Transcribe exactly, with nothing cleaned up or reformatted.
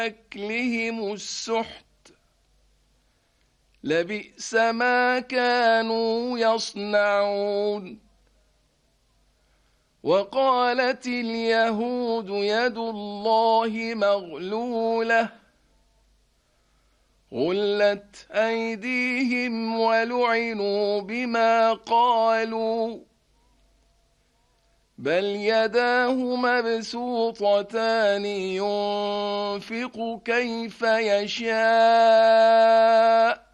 أكلهم السحت لبئس ما كانوا يصنعون. وقالت اليهود يد الله مغلولة غلت أيديهم ولعنوا بما قالوا بل يداه مبسوطتان ينفق كيف يشاء